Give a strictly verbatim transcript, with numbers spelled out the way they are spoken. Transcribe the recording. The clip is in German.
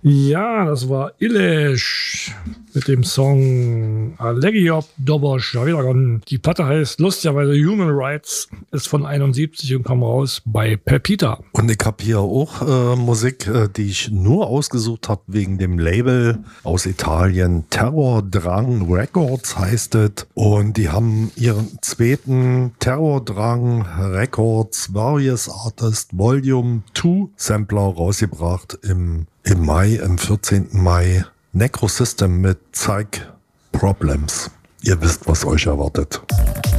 Ja, das war Ilish mit dem Song Allegiop Dobosh. Die Platte heißt lustigerweise Human Rights, ist von einundsiebzig und kam raus bei Pepita. Und ich habe hier auch äh, Musik, äh, die ich nur ausgesucht habe wegen dem Label aus Italien. Terrordrang Records heißt es. Und die haben ihren zweiten Terrordrang Records Various Artist Volume zwei Sampler rausgebracht im Im Mai, am vierzehnten Mai, Necrosystem mit Psych Problems. Ihr wisst, was euch erwartet.